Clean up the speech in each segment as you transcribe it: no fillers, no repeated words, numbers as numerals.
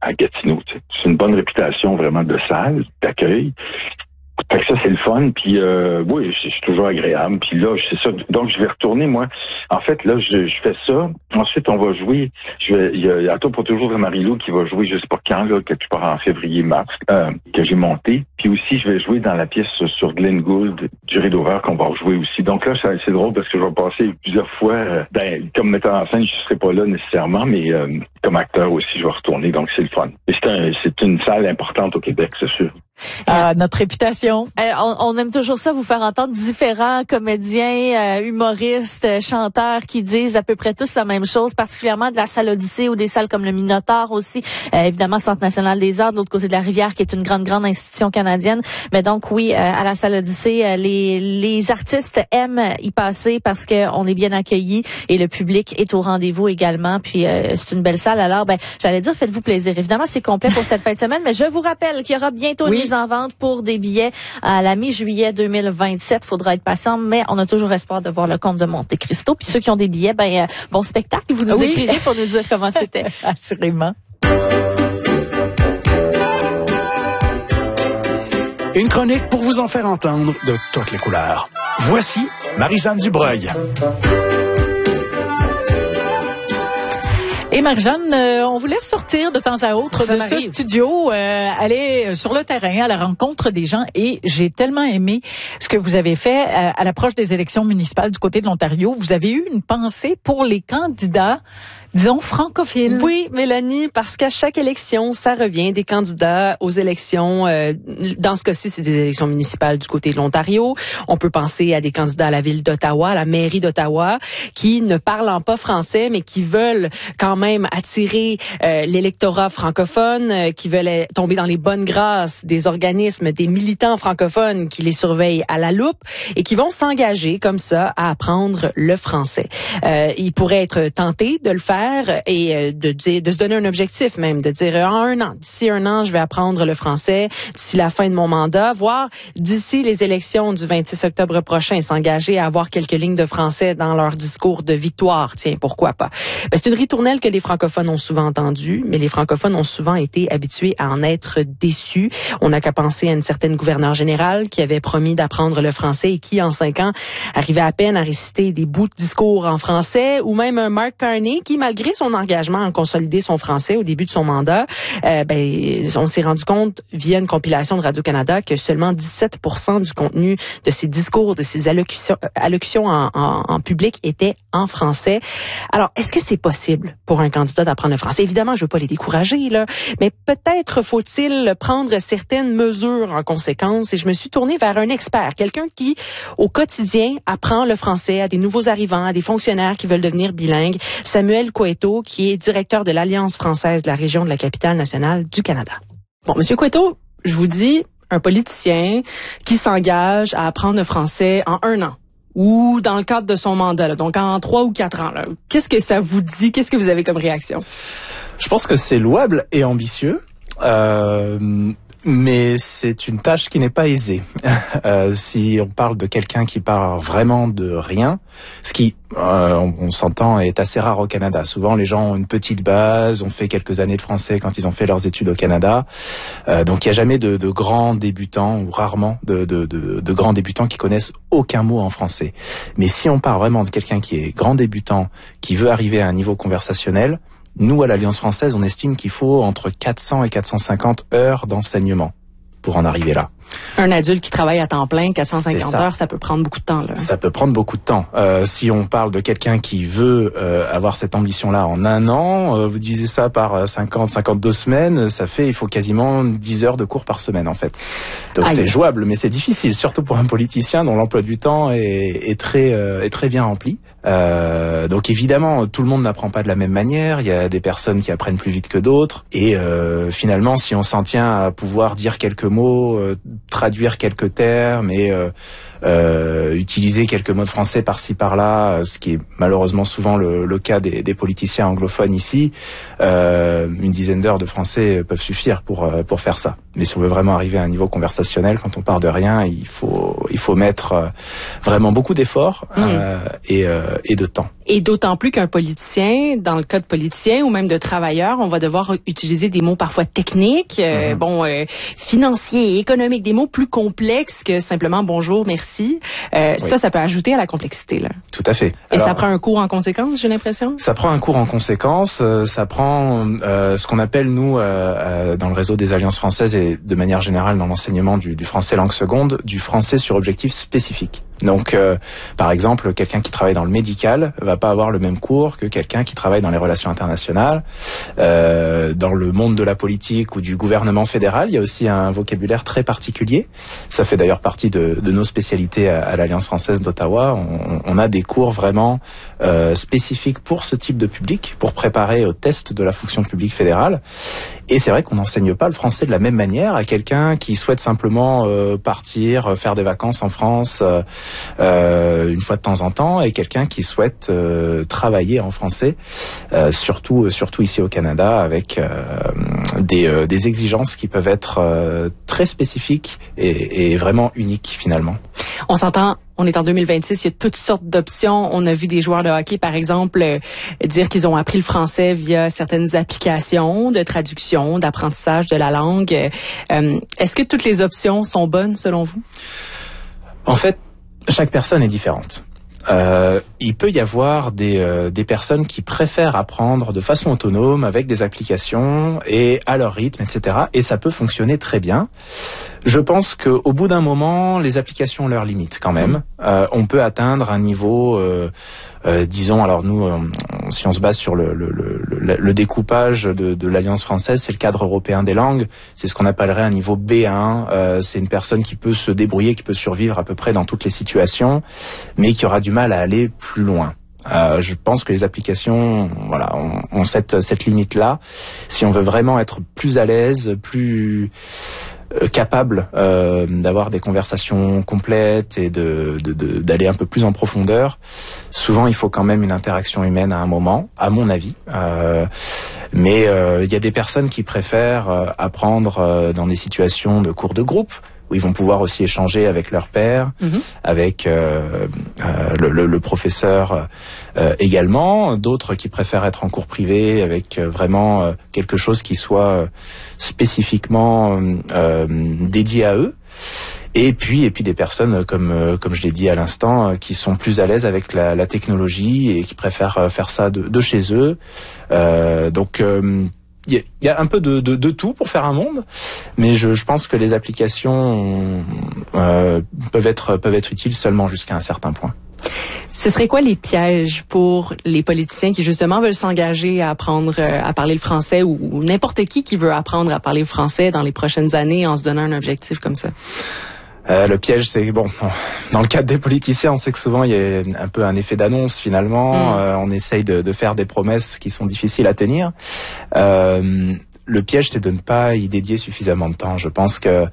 à Gatineau. T'sais. C'est une bonne réputation vraiment de salle, d'accueil. Fait que ça, c'est le fun. Puis oui, c'est toujours agréable. Puis là, c'est ça. Donc, je vais retourner, moi. En fait, là, je fais ça. Ensuite, on va jouer. Il y a Toi pour toujours de Marie-Lou qui va jouer, je sais pas quand, là, quelque part en février-mars, que j'ai monté. Puis aussi, je vais jouer dans la pièce sur Glenn Gould, du Rideau d'horreur, qu'on va rejouer aussi. Donc là, c'est drôle parce que je vais passer plusieurs fois, comme metteur en scène, je serai pas là nécessairement, mais comme acteur aussi, je vais retourner. Donc, c'est le fun. Et c'est une salle importante au Québec, c'est sûr. Notre réputation. On aime toujours ça, vous faire entendre différents comédiens, humoristes, chanteurs qui disent à peu près tous la même chose, particulièrement de la salle Odyssée ou des salles comme le Minotaure aussi. Évidemment, Centre national des arts de l'autre côté de la rivière, qui est une grande institution canadienne. Mais donc, oui, à la salle Odyssée, les artistes aiment y passer parce qu'on est bien accueillis et le public est au rendez-vous également. Puis, c'est une belle salle. Alors, j'allais dire, faites-vous plaisir. Évidemment, c'est complet pour cette fin de semaine, mais je vous rappelle qu'il y aura bientôt une mise en vente pour des billets à la mi-juillet 2027. Faudra être patient, mais on a toujours espoir de voir le Comte de Monte Cristo. Puis ceux qui ont des billets, bon spectacle. Vous nous écrirez pour nous dire comment c'était. Assurément. Une chronique pour vous en faire entendre de toutes les couleurs. Voici Marie-Jeanne Dubreuil. Et Marie-Jeanne, on vous laisse sortir de temps à autre de ce studio, aller sur le terrain à la rencontre des gens. Et j'ai tellement aimé ce que vous avez fait à l'approche des élections municipales du côté de l'Ontario. Vous avez eu une pensée pour les candidats, disons, francophiles. Oui, Mélanie, parce qu'à chaque élection, ça revient des candidats aux élections. Dans ce cas-ci, c'est des élections municipales du côté de l'Ontario. On peut penser à des candidats à la ville d'Ottawa, à la mairie d'Ottawa, qui ne parlant pas français, mais qui veulent quand même attirer l'électorat francophone, qui veulent tomber dans les bonnes grâces des organismes, des militants francophones qui les surveillent à la loupe et qui vont s'engager comme ça à apprendre le français. Ils pourraient être tentés de le faire et de se donner un objectif même, de dire d'ici un an, je vais apprendre le français, d'ici la fin de mon mandat, voire d'ici les élections du 26 octobre prochain, s'engager à avoir quelques lignes de français dans leur discours de victoire. Tiens, pourquoi pas? C'est une ritournelle que les francophones ont souvent entendue, mais les francophones ont souvent été habitués à en être déçus. On n'a qu'à penser à une certaine gouverneure générale qui avait promis d'apprendre le français et qui, en 5 ans, arrivait à peine à réciter des bouts de discours en français, ou même un Mark Carney qui, malgré son engagement à consolider son français au début de son mandat, on s'est rendu compte via une compilation de Radio-Canada que seulement 17% du contenu de ses discours, de ses allocutions en public était en français. Alors, est-ce que c'est possible pour un candidat d'apprendre le français? Évidemment, je veux pas les décourager, là, mais peut-être faut-il prendre certaines mesures en conséquence. Et je me suis tournée vers un expert, quelqu'un qui, au quotidien, apprend le français à des nouveaux arrivants, à des fonctionnaires qui veulent devenir bilingues. Samuel Cueto, qui est directeur de l'Alliance française de la région de la Capitale-Nationale du Canada. Bon, Monsieur Cueto, je vous dis, un politicien qui s'engage à apprendre le français en 1 an, ou dans le cadre de son mandat, là, donc en 3 ou 4 ans, là, qu'est-ce que ça vous dit? Qu'est-ce que vous avez comme réaction? Je pense que c'est louable et ambitieux. Mais c'est une tâche qui n'est pas aisée. Si on parle de quelqu'un qui part vraiment de rien, ce qui, on s'entend, est assez rare au Canada. Souvent, les gens ont une petite base, ont fait quelques années de français quand ils ont fait leurs études au Canada. Donc, il n'y a jamais de grands débutants, ou rarement de grands débutants qui connaissent aucun mot en français. Mais si on part vraiment de quelqu'un qui est grand débutant, qui veut arriver à un niveau conversationnel, nous, à l'Alliance française, on estime qu'il faut entre 400 et 450 heures d'enseignement pour en arriver là. Un adulte qui travaille à temps plein, 450 heures, ça peut prendre beaucoup de temps, là. Ça peut prendre beaucoup de temps. Si on parle de quelqu'un qui veut avoir cette ambition-là en 1 an, vous divisez ça par 52 semaines, il faut quasiment 10 heures de cours par semaine, en fait. Donc c'est jouable, mais c'est difficile, surtout pour un politicien dont l'emploi du temps est très bien rempli. Donc évidemment, tout le monde n'apprend pas de la même manière. Il y a des personnes qui apprennent plus vite que d'autres. Et finalement, si on s'en tient à pouvoir dire quelques mots, traduire quelques termes et utiliser quelques mots de français par-ci par-là, ce qui est malheureusement souvent le cas des politiciens anglophones ici. Une dizaine d'heures de français peuvent suffire pour faire ça. Mais si on veut vraiment arriver à un niveau conversationnel, quand on part de rien, il faut mettre vraiment beaucoup d'efforts et de temps. Et d'autant plus qu'un politicien, dans le cas de politicien ou même de travailleur, on va devoir utiliser des mots parfois techniques, financiers, économiques, des mots plus complexes que simplement bonjour, merci. Oui. Ça peut ajouter à la complexité, là. Tout à fait. Et alors, ça prend un cours en conséquence, j'ai l'impression? Ça prend un cours en conséquence. Ça prend ce qu'on appelle, nous, dans le réseau des Alliances françaises et de manière générale dans l'enseignement du français langue seconde, du français sur objectif spécifique. Donc, par exemple, quelqu'un qui travaille dans le médical va pas avoir le même cours que quelqu'un qui travaille dans les relations internationales. Dans le monde de la politique ou du gouvernement fédéral, il y a aussi un vocabulaire très particulier. Ça fait d'ailleurs partie de nos spécialités à l'Alliance française d'Ottawa. On a des cours vraiment spécifiques pour ce type de public, pour préparer au test de la fonction publique fédérale. Et c'est vrai qu'on n'enseigne pas le français de la même manière à quelqu'un qui souhaite simplement partir, faire des vacances en France une fois de temps en temps, et quelqu'un qui souhaite travailler en français, surtout ici au Canada, avec des exigences qui peuvent être très spécifiques et vraiment uniques finalement. On s'entend. On est en 2026, il y a toutes sortes d'options. On a vu des joueurs de hockey, par exemple, dire qu'ils ont appris le français via certaines applications de traduction, d'apprentissage de la langue. Est-ce que toutes les options sont bonnes selon vous? En fait, chaque personne est différente. Il peut y avoir des personnes qui préfèrent apprendre de façon autonome avec des applications et à leur rythme, etc. Et ça peut fonctionner très bien. Je pense qu'au bout d'un moment, les applications ont leurs limites quand même. On peut atteindre un niveau, disons, alors nous, si on se base sur le découpage de l'Alliance française, c'est le cadre européen des langues. C'est ce qu'on appellerait un niveau B1. C'est une personne qui peut se débrouiller, qui peut survivre à peu près dans toutes les situations, mais qui aura du mal à aller plus loin. Je pense que les applications, voilà, ont cette limite-là. Si on veut vraiment être plus à l'aise, plus capable d'avoir des conversations complètes et d'aller un peu plus en profondeur, souvent il faut quand même une interaction humaine à un moment, à mon avis. Mais il y a des personnes qui préfèrent apprendre dans des situations de cours de groupe, où ils vont pouvoir aussi échanger avec leur père, avec le professeur également. D'autres qui préfèrent être en cours privé avec vraiment quelque chose qui soit spécifiquement dédié à eux. Et puis des personnes comme je l'ai dit à l'instant, qui sont plus à l'aise avec la technologie et qui préfèrent faire ça de chez eux. Donc il y a un peu de tout pour faire un monde, mais je pense que les applications peuvent être utiles seulement jusqu'à un certain point. Ce serait quoi les pièges pour les politiciens qui justement veulent s'engager à apprendre à parler le français, ou n'importe qui veut apprendre à parler le français dans les prochaines années en se donnant un objectif comme ça? Le piège, c'est bon. Dans le cadre des politiciens, on sait que souvent il y a un peu un effet d'annonce finalement. On essaye de faire des promesses qui sont difficiles à tenir. Le piège, c'est de ne pas y dédier suffisamment de temps. Je pense que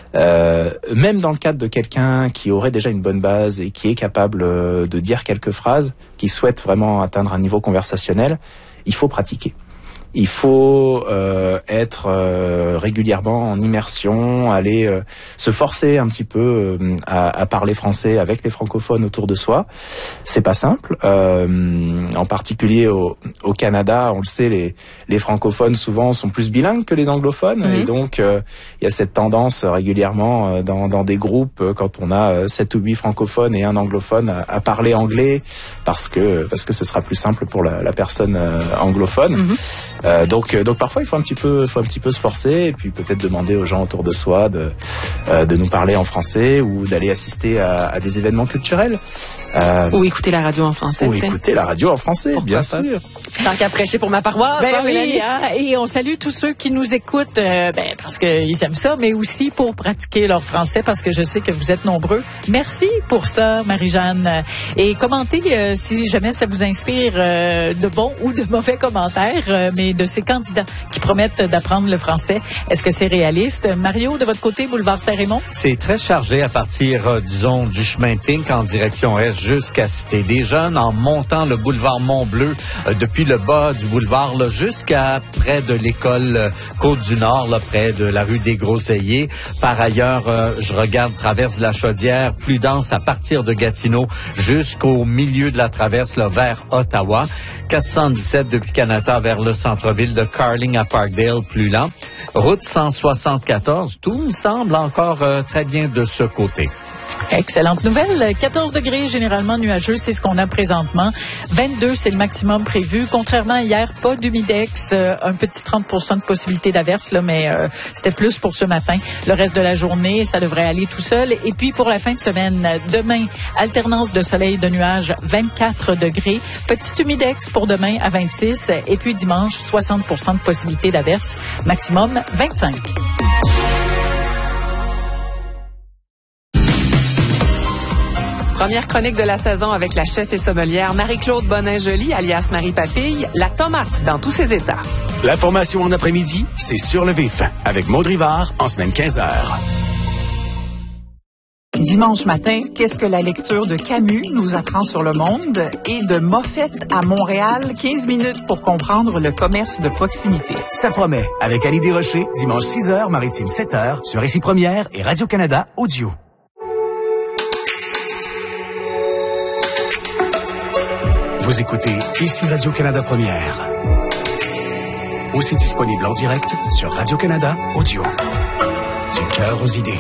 même dans le cadre de quelqu'un qui aurait déjà une bonne base et qui est capable de dire quelques phrases, qui souhaite vraiment atteindre un niveau conversationnel, il faut pratiquer. Il faut être régulièrement en immersion, aller se forcer un petit peu à parler français avec les francophones autour de soi. C'est pas simple. En particulier au Canada, on le sait, les francophones souvent sont plus bilingues que les anglophones, et donc il y a cette tendance régulièrement dans des groupes, quand on a 7 ou 8 francophones et un anglophone, à parler anglais parce que ce sera plus simple pour la personne anglophone. Donc parfois il faut un petit peu se forcer, et puis peut-être demander aux gens autour de soi de nous parler en français, ou d'aller assister à des événements culturels. Ou écouter la radio en français. Ou écouter la radio en français, bien sûr. Tant qu'à prêcher pour ma paroisse. Ben oui, et on salue tous ceux qui nous écoutent parce qu'ils aiment ça, mais aussi pour pratiquer leur français, parce que je sais que vous êtes nombreux. Merci pour ça, Marie-Jeanne. Et commentez si jamais ça vous inspire de bons ou de mauvais commentaires, mais de ces candidats qui promettent d'apprendre le français. Est-ce que c'est réaliste? Mario, de votre côté, boulevard Saint-Raymond? C'est très chargé à partir, disons, du chemin Pink en direction est jusqu'à Cité des Jeunes, en montant le boulevard Mont-Bleu depuis le bas du boulevard là, jusqu'à près de l'école Côte-du-Nord, là, près de la rue des Groseilliers. Par ailleurs, je regarde traverse de la Chaudière, plus dense à partir de Gatineau jusqu'au milieu de la traverse là, vers Ottawa. 417 depuis Canada vers le centre-ville de Carling à Parkdale, plus lent. Route 174, tout me semble encore très bien de ce côté. Excellente nouvelle. 14 degrés, généralement nuageux, c'est ce qu'on a présentement. 22, c'est le maximum prévu. Contrairement à hier, pas d'humidex, un petit 30% de possibilité d'averse, là, mais c'était plus pour ce matin. Le reste de la journée, ça devrait aller tout seul. Et puis pour la fin de semaine, demain, alternance de soleil et de nuages, 24 degrés. Petit humidex pour demain à 26. Et puis dimanche, 60% de possibilité d'averse, maximum 25. Première chronique de la saison avec la chef et sommelière Marie-Claude Bonin-Joly, alias Marie Papille, la tomate dans tous ses états. L'information en après-midi, c'est Sur le vif, avec Maud Rivard, en semaine 15h. Dimanche matin, qu'est-ce que la lecture de Camus nous apprend sur le monde? Et de Moffett à Montréal, 15 minutes pour comprendre le commerce de proximité. Ça promet, avec Annie Desrochers, dimanche 6h, Maritime 7h, sur Ici Première et Radio-Canada Audio. Vous écoutez Ici Radio-Canada Première. Aussi disponible en direct sur Radio-Canada Audio. Du cœur aux idées.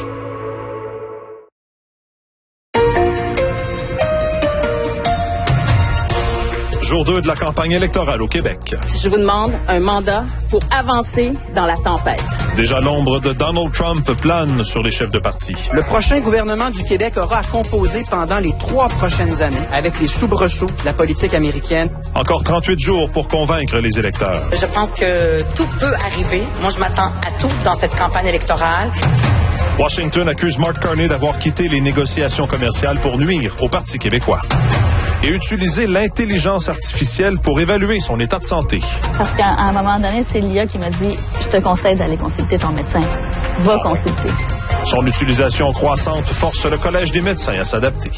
Jour 2 de la campagne électorale au Québec. Je vous demande un mandat pour avancer dans la tempête. Déjà l'ombre de Donald Trump plane sur les chefs de parti. Le prochain gouvernement du Québec aura à composer pendant les 3 prochaines années avec les soubresauts de la politique américaine. Encore 38 jours pour convaincre les électeurs. Je pense que tout peut arriver. Moi, je m'attends à tout dans cette campagne électorale. Washington accuse Mark Carney d'avoir quitté les négociations commerciales pour nuire au Parti québécois et utiliser l'intelligence artificielle pour évaluer son état de santé. Parce qu'à un moment donné, c'est l'IA qui m'a dit « Je te conseille d'aller consulter ton médecin. Va consulter. » Son utilisation croissante force le Collège des médecins à s'adapter.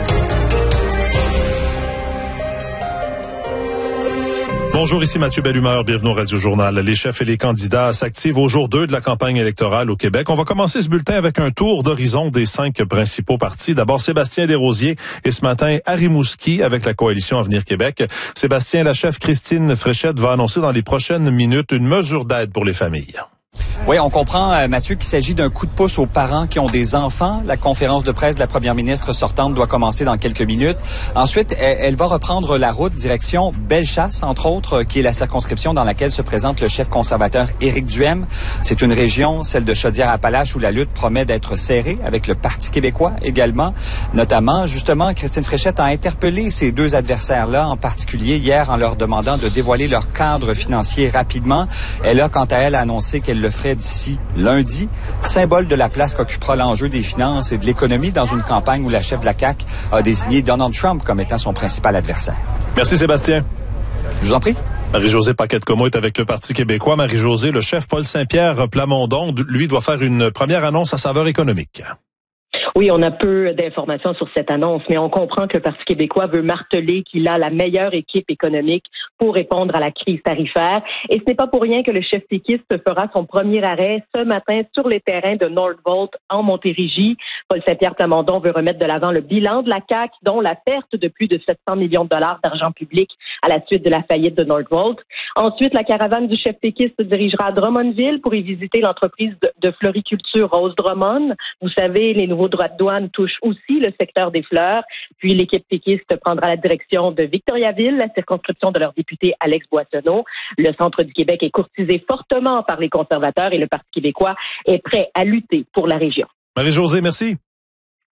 Bonjour, ici Mathieu Bellumeur, bienvenue au Radio Journal. Les chefs et les candidats s'activent au jour 2 de la campagne électorale au Québec. On va commencer ce bulletin avec un tour d'horizon des 5 principaux partis. D'abord, Sébastien Desrosiers et ce matin, Harry Mouski avec la coalition Avenir Québec. Sébastien, la chef Christine Fréchette va annoncer dans les prochaines minutes une mesure d'aide pour les familles. Oui, on comprend, Mathieu, qu'il s'agit d'un coup de pouce aux parents qui ont des enfants. La conférence de presse de la première ministre sortante doit commencer dans quelques minutes. Ensuite, elle va reprendre la route direction Bellechasse, entre autres, qui est la circonscription dans laquelle se présente le chef conservateur Éric Duhem. C'est une région, celle de Chaudière-Appalaches, où la lutte promet d'être serrée avec le Parti québécois également. Notamment, justement, Christine Fréchette a interpellé ces deux adversaires-là, en particulier hier, en leur demandant de dévoiler leur cadre financier rapidement. Elle a, quant à elle, annoncé qu'elle le ferait d'ici lundi, symbole de la place qu'occupera l'enjeu des finances et de l'économie dans une campagne où la chef de la CAQ a désigné Donald Trump comme étant son principal adversaire. Merci Sébastien. Je vous en prie. Marie-Josée Paquette-Comeau est avec le Parti québécois. Marie-Josée, le chef Paul Saint-Pierre Plamondon, lui, doit faire une première annonce à saveur économique. Oui, on a peu d'informations sur cette annonce, mais on comprend que le Parti québécois veut marteler qu'il a la meilleure équipe économique pour répondre à la crise tarifaire. Et ce n'est pas pour rien que le chef péquiste fera son premier arrêt ce matin sur les terrains de Northvolt en Montérégie. Paul Saint-Pierre Plamondon veut remettre de l'avant le bilan de la CAQ, dont la perte de plus de 700 millions de dollars d'argent public à la suite de la faillite de Northvolt. Ensuite, la caravane du chef péquiste se dirigera à Drummondville pour y visiter l'entreprise de floriculture Rose Drummond. Vous savez, les nouveaux droits de douane touchent aussi le secteur des fleurs. Puis l'équipe péquiste prendra la direction de Victoriaville, la circonscription de leur député Alex Boissonneau. Le centre du Québec est courtisé fortement par les conservateurs et le Parti québécois est prêt à lutter pour la région. Marie-Josée, merci.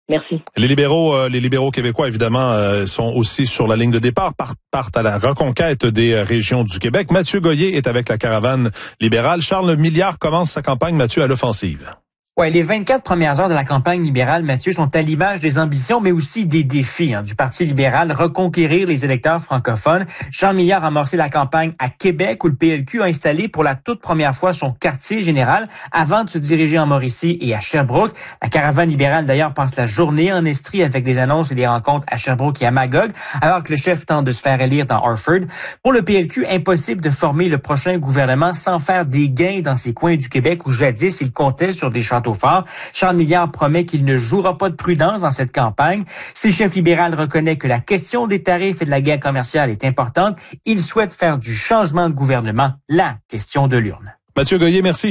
Merci. Les libéraux québécois, évidemment, sont aussi sur la ligne de départ, partent à la reconquête des régions du Québec. Mathieu Goyer est avec la caravane libérale. Charles Milliard commence sa campagne, Mathieu, à l'offensive. Ouais, les 24 premières heures de la campagne libérale, Mathieu, sont à l'image des ambitions, mais aussi des défis du Parti libéral, reconquérir les électeurs francophones. Charles Milliard a amorcé la campagne à Québec, où le PLQ a installé pour la toute première fois son quartier général, avant de se diriger en Mauricie et à Sherbrooke. La caravane libérale, d'ailleurs, passe la journée en Estrie avec des annonces et des rencontres à Sherbrooke et à Magog, alors que le chef tente de se faire élire dans Orford. Pour le PLQ, impossible de former le prochain gouvernement sans faire des gains dans ces coins du Québec où jadis il comptait sur des châteaux forts. Charles Milliard promet qu'il ne jouera pas de prudence dans cette campagne. Si le chef libéral reconnaît que la question des tarifs et de la guerre commerciale est importante, il souhaite faire du changement de gouvernement la question de l'urne. Mathieu Goyer, merci.